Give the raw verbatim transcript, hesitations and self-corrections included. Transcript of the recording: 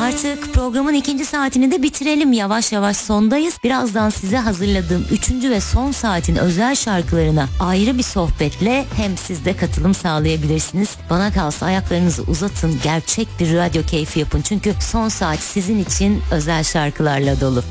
Artık programın ikinci saatini de bitirelim. Yavaş yavaş sondayız. Birazdan size hazırladığım üçüncü ve son saatin özel şarkılarına ayrı bir sohbetle hem siz de katılım sağlayabilirsiniz. Bana kalsa ayaklarınızı uzatın, gerçek bir radyo keyfi yapın. Çünkü son saat sizin için özel şarkılarla dolu.